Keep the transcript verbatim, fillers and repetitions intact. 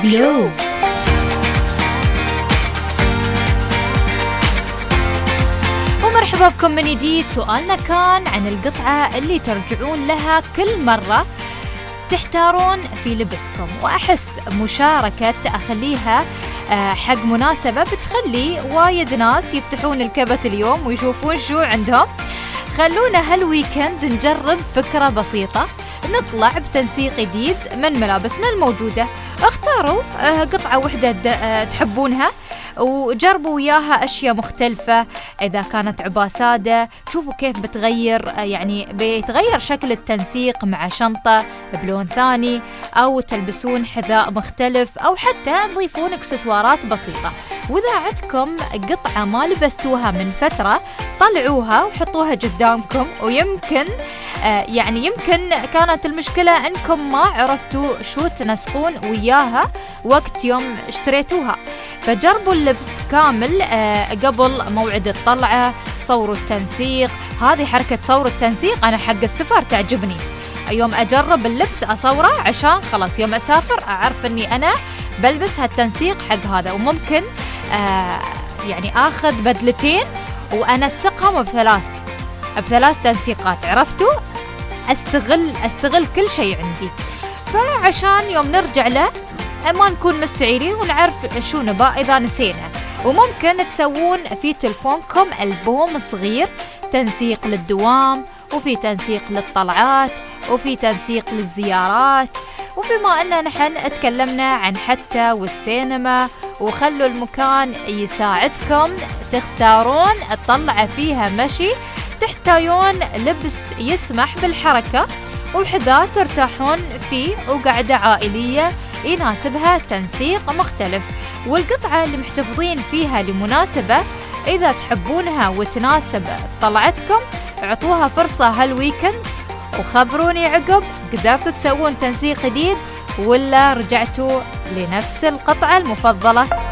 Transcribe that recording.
جلو. ومرحبا بكم من جديد. سؤالنا كان عن القطعة اللي ترجعون لها كل مرة تحتارون في لبسكم، وأحس مشاركة أخليها حق مناسبة بتخلي وايد ناس يفتحون الكبت اليوم ويشوفون شو عندهم. خلونا هالويكند نجرب فكرة بسيطة، نطلع بتنسيق جديد من ملابسنا الموجودة. اختاروا قطعة وحدة تحبونها وجربوا وياها أشياء مختلفة. إذا كانت عباءة سادة شوفوا كيف بتغير، يعني بيتغير شكل التنسيق مع شنطة بلون ثاني، أو تلبسون حذاء مختلف، أو حتى تضيفون اكسسوارات بسيطة. وإذا عندكم قطعة ما لبستوها من فترة طلعوها وحطوها قدامكم، ويمكن آه يعني يمكن كانت المشكلة أنكم ما عرفتوا شو تنسقون وياها وقت يوم اشتريتوها. فجربوا اللبس كامل آه قبل موعد الطلعة. صوروا التنسيق، هذه حركة صور التنسيق أنا حق السفر تعجبني. يوم أجرب اللبس أصوره عشان خلاص يوم أسافر أعرف أني أنا بلبس هالتنسيق حق هذا. وممكن آه يعني أخذ بدلتين وأنسقهم بثلاث بثلاث تنسيقات، عرفتوا؟ أستغل أستغل كل شيء عندي، فعشان يوم نرجع له ما نكون مستعيرين ونعرف شو نبى إذا نسينا. وممكن تسوون في تلفونكم ألبوم صغير، تنسيق للدوام، وفي تنسيق للطلعات، وفي تنسيق للزيارات. وبما أننا نحن تكلمنا عن حتى والسينما، وخلوا المكان يساعدكم تختارون الطلعة فيها مشي، تحتاجون لبس يسمح بالحركة، وحذاء ترتاحون فيه، وقعدة عائلية يناسبها تنسيق مختلف. والقطعة اللي محتفظين فيها لمناسبة إذا تحبونها وتناسب طلعتكم اعطوها فرصة هالويكند، وخبروني عقب قدرتوا تسوون تنسيق جديد ولا رجعتوا لنفس القطعة المفضلة.